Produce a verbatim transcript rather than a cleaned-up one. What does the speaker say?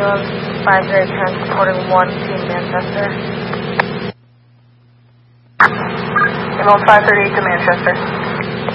ambulance five zero transporting one to Manchester. Ambulance five thirty-eight to Manchester.